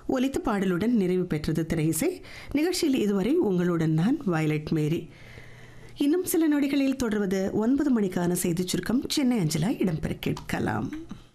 ஒலித்த பாடலுடன் நிறைவு பெற்றது திரையிசை. நிகழ்ச்சியில் இதுவரை உங்களுடன் நான் வயலட் மேரி. இன்னும் சில நொடிகளில் தொடர்வது 9 மணிக்கான செய்திச் சுருக்கம் சென்னை அஞ்சலா இடம்பெற கேட்கலாம்.